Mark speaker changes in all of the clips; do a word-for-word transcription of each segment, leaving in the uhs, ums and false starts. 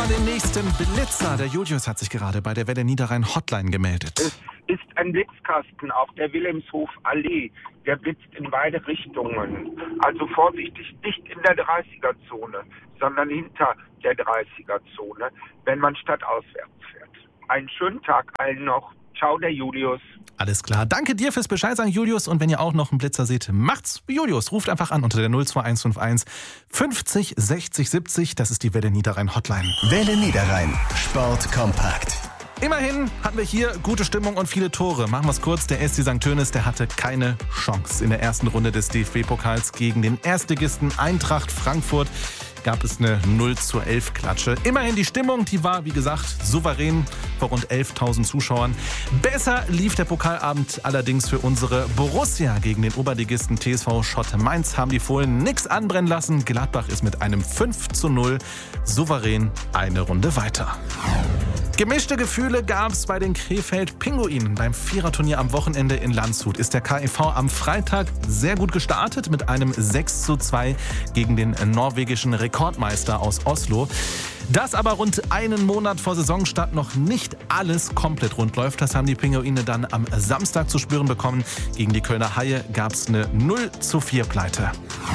Speaker 1: an den nächsten Blitzer. Der Julius hat sich gerade bei der Welle Niederrhein Hotline gemeldet.
Speaker 2: Es ist ein Blitzkasten auf der Wilhelmshof Allee. Der blitzt in beide Richtungen. Also vorsichtig, nicht in der dreißiger-Zone, sondern hinter der dreißiger-Zone, wenn man stadtauswärts fährt. Einen schönen Tag allen noch. Ciao, der Julius.
Speaker 1: Alles klar. Danke dir fürs Bescheid sagen, Julius. Und wenn ihr auch noch einen Blitzer seht, macht's wie Julius. Ruft einfach an unter der null zwei eins fünf eins fünfzig sechzig siebzig. Das ist die Welle Niederrhein Hotline.
Speaker 3: Welle Niederrhein. Sport kompakt.
Speaker 1: Immerhin hatten wir hier gute Stimmung und viele Tore. Machen wir es kurz. Der S C Sankt Tönis, der hatte keine Chance. In der ersten Runde des D F B-Pokals gegen den Erstligisten Eintracht Frankfurt gab es eine null zu elf Klatsche. Immerhin die Stimmung, die war, wie gesagt, souverän vor rund elftausend Zuschauern. Besser lief der Pokalabend allerdings für unsere Borussia. Gegen den Oberligisten T S V Schott Mainz haben die Fohlen nichts anbrennen lassen. Gladbach ist mit einem fünf zu null souverän eine Runde weiter. Gemischte Gefühle gab es bei den Krefeld-Pinguinen. Beim Viererturnier am Wochenende in Landshut ist der K I V am Freitag sehr gut gestartet mit einem sechs zu zwei gegen den norwegischen Rekordmeister aus Oslo. Dass aber rund einen Monat vor Saisonstart noch nicht alles komplett rund läuft, das haben die Pinguine dann am Samstag zu spüren bekommen. Gegen die Kölner Haie gab es eine null zu vier Pleite.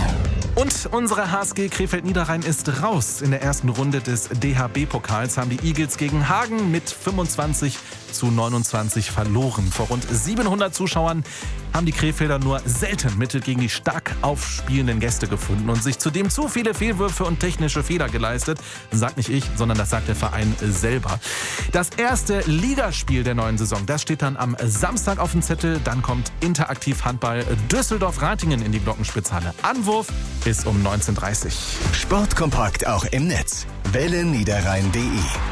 Speaker 1: Und unsere H S G Krefeld-Niederrhein ist raus. In der ersten Runde des D H B-Pokals haben die Eagles gegen Hagen mit fünfundzwanzig zu neunundzwanzig verloren. Vor rund siebenhundert Zuschauern haben die Krefelder nur selten Mittel gegen die stark aufspielenden Gäste gefunden und sich zudem zu viele Fehlwürfe und technische Fehler geleistet. Sagt nicht ich, sondern das sagt der Verein selber. Das erste Ligaspiel der neuen Saison, das steht dann am Samstag auf dem Zettel. Dann kommt Interaktiv Handball Düsseldorf-Ratingen in die Glockenspitzhalle. Anwurf ist um neunzehn Uhr dreißig.
Speaker 3: Sportkompakt auch im Netz. welle niederrhein punkt de